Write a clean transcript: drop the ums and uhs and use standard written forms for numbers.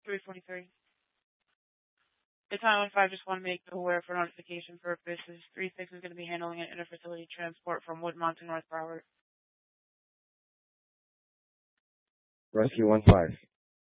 3:43. It's Highway 5, just want to make aware for notification purposes. 3-6 is going to be handling an interfacility transport from Woodmont to North Broward. Rescue 1-5.